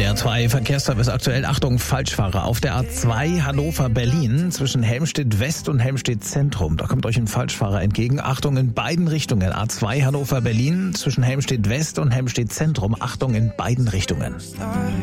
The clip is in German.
WDR 2 Verkehrsservice aktuell. Achtung, Falschfahrer auf der A2 Hannover-Berlin zwischen Helmstedt West und Helmstedt Zentrum. Da kommt euch ein Falschfahrer entgegen. Achtung in beiden Richtungen. A2 Hannover-Berlin zwischen Helmstedt West und Helmstedt Zentrum. Achtung in beiden Richtungen.